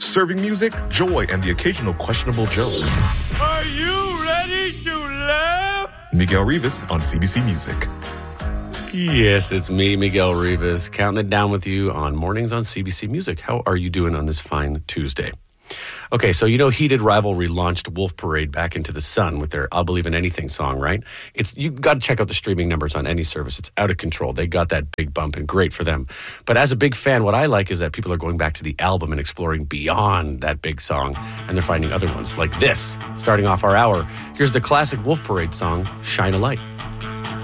serving music, joy, and the occasional questionable joke. Are you ready to laugh? Miguel Rivas on CBC Music. Yes, it's me, Miguel Rivas, counting it down with you on Mornings on CBC Music. How are you doing on this fine Tuesday? Okay, so you know Heated Rivalry launched Wolf Parade back into the sun with their I'll Believe in Anything song, right? You got to check out the streaming numbers on any service. It's out of control. They got that big bump and great for them. But as a big fan, what I like is that people are going back to the album and exploring beyond that big song, and they're finding other ones like this. Starting off our hour, here's the classic Wolf Parade song, Shine a Light.